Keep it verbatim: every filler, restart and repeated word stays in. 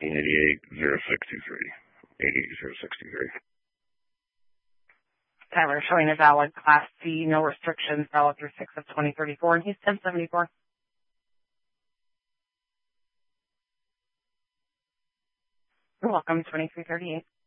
eighty-eight zero sixty-three. eighty-eight zero sixty-three. Tyler showing a valid Class C, no restrictions, valid through six of twenty thirty-four, and he's ten seventy-four. You're welcome, twenty-three thirty-eight.